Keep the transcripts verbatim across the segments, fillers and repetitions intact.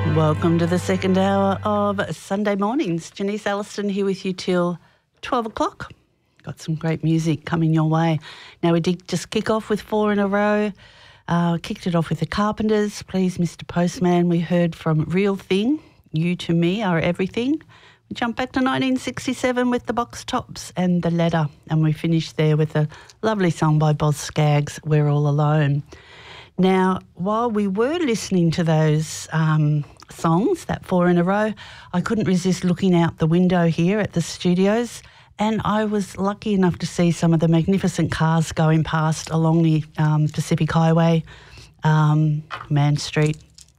Welcome to the second hour of Sunday Mornings. Janice Alliston here with you till twelve o'clock. Got some great music coming your way. Now we did just kick off with four in a row. Uh, kicked it off with the Carpenters. Please, Mister Postman. We heard from Real Thing. You to me are everything. We jumped back to nineteen sixty-seven with the Box Tops and The Ladder. And we finished there with a lovely song by Boz Scaggs, We're All Alone. Now, while we were listening to those um, songs, that four in a row, I couldn't resist looking out the window here at the studios, and I was lucky enough to see some of the magnificent cars going past along the um, Pacific Highway, um, Man Street,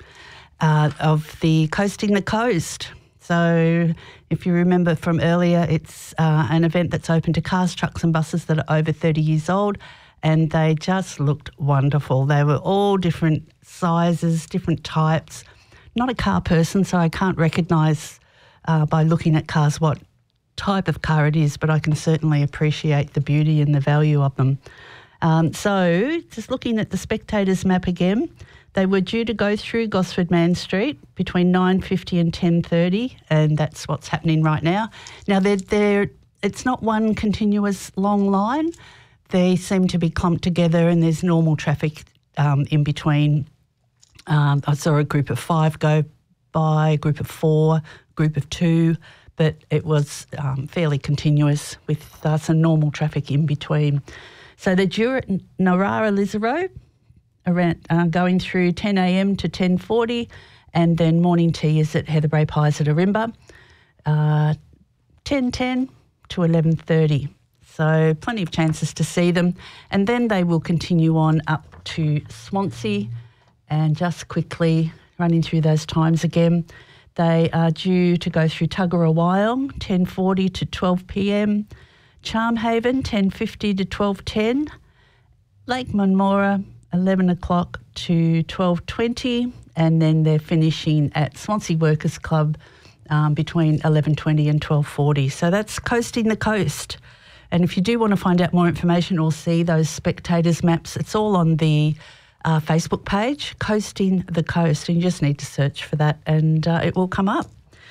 uh, of the Coasting the Coast. So if you remember from earlier, it's uh, an event that's open to cars, trucks and buses that are over thirty years old, and they just looked wonderful. They were all different sizes, different types. Not a car person, so I can't recognise uh, by looking at cars what type of car it is, but I can certainly appreciate the beauty and the value of them. Um, so just looking at the spectators map again, they were due to go through Gosford Man Street between nine fifty and ten thirty, and that's what's happening right now. Now, they're, they're, it's not one continuous long line. They seem to be clumped together, and there's normal traffic um, in between. Um, I saw a group of five go by, a group of four, group of two, but it was um, fairly continuous with uh, some normal traffic in between. So they're due at Narara Lisaro, around, uh, going through ten a.m. to ten forty, and then morning tea is at Heatherbrae Pies at Arimba, uh, ten ten to eleven thirty. So plenty of chances to see them. And then they will continue on up to Swansea. And just quickly running through those times again, they are due to go through Tuggerah Wyong, ten forty to twelve p.m, Charmhaven, ten fifty to twelve ten, Lake Munmora, eleven o'clock to twelve twenty, and then they're finishing at Swansea Workers Club um, between eleven twenty and twelve forty. So that's Coasting the Coast. And if you do want to find out more information or see those spectators maps, it's all on the uh, Facebook page, Coasting the Coast, and you just need to search for that and uh, it will come up.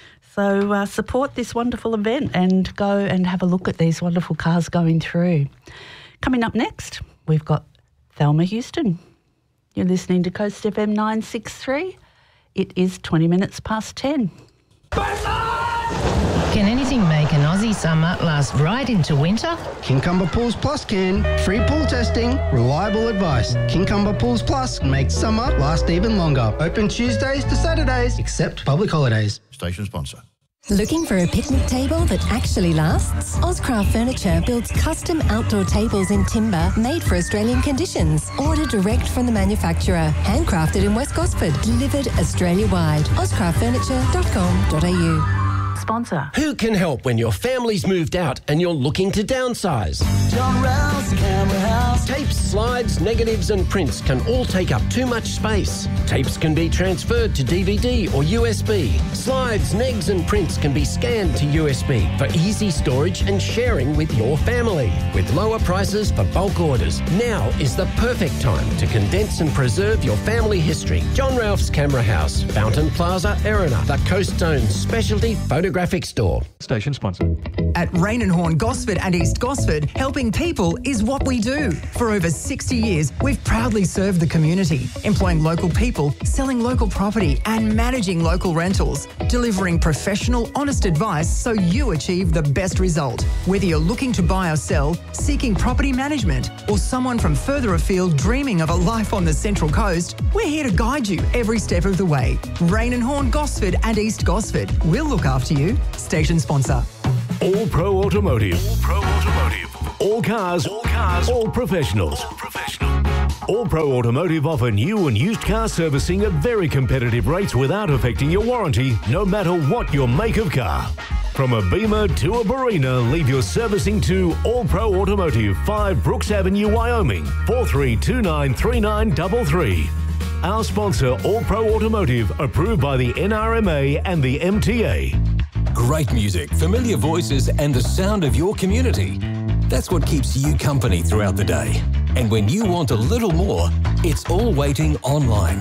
So uh, support this wonderful event and go and have a look at these wonderful cars going through. Coming up next, we've got Thelma Houston. You're listening to Coast F M nine sixty-three. It is twenty minutes past ten. Can anything make an Aussie summer last right into winter? Kincumber Pools Plus can. Free pool testing, reliable advice. Kincumber Pools Plus makes summer last even longer. Open Tuesdays to Saturdays, except public holidays. Station sponsor. Looking for a picnic table that actually lasts? Ozcraft Furniture builds custom outdoor tables in timber made for Australian conditions. Order direct from the manufacturer. Handcrafted in West Gosford. Delivered Australia-wide. ozcraft furniture dot com dot a u. Sponsor. Who can help when your family's moved out and you're looking to downsize? John Ralph's Camera House. Tapes, slides, negatives and prints can all take up too much space. Tapes can be transferred to D V D or U S B. Slides, negs and prints can be scanned to U S B for easy storage and sharing with your family. With lower prices for bulk orders, now is the perfect time to condense and preserve your family history. John Ralph's Camera House, Fountain Plaza, Erina, the Coast Zone's specialty photographic store. Station sponsor. At Rain and Horn Gosford and East Gosford, helping people is what we do. For over sixty years, we've proudly served the community, employing local people, selling local property and managing local rentals, delivering professional, honest advice so you achieve the best result. Whether you're looking to buy or sell, seeking property management, or someone from further afield dreaming of a life on the Central Coast, we're here to guide you every step of the way. Rain and Horn Gosford and East Gosford. We'll look after you. Station sponsor. All Pro Automotive. All Pro Automotive. All cars. All cars. All professionals. All professional. All Pro Automotive offer new and used car servicing at very competitive rates without affecting your warranty, no matter what your make of car. From a Beamer to a Barina, leave your servicing to All Pro Automotive, five Brooks Avenue, Wyoming, four three two nine three nine three three. Our sponsor, All Pro Automotive, approved by the N R M A and the M T A. Great music, familiar voices, and the sound of your community. That's what keeps you company throughout the day. And when you want a little more, it's all waiting online.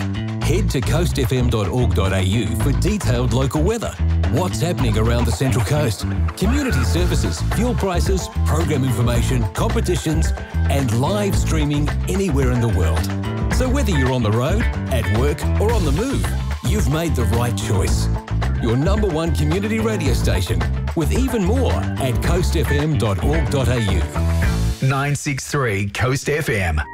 Head to coast f m dot org dot a u for detailed local weather, what's happening around the Central Coast, community services, fuel prices, program information, competitions, and live streaming anywhere in the world. So whether you're on the road, at work, or on the move, you've made the right choice. Your number one community radio station, with even more at coast f m dot org dot a u. nine six three Coast F M.